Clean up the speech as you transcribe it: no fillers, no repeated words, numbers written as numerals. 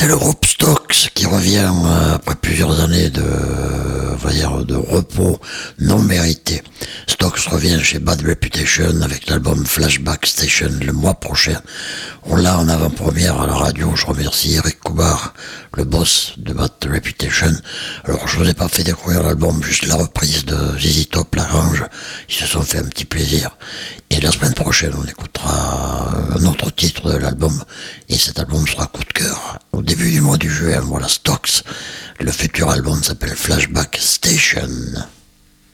C'est le groupe Stocks qui revient après plusieurs années de repos non mérité. Stocks revient chez Bad Reputation avec l'album Flashback Station le mois prochain. On l'a en avant-première à la radio. Je remercie Eric Coubar, le boss de Bad Reputation. Alors je vous ai pas fait découvrir l'album, juste la reprise de ZZ Top, Lagrange. Ils se sont fait un petit plaisir. Et la semaine prochaine, on écoutera un autre titre de l'album. Et cet album sera coup de cœur. Au début du mois de juin, voilà Stocks. Le futur album s'appelle Flashback Station.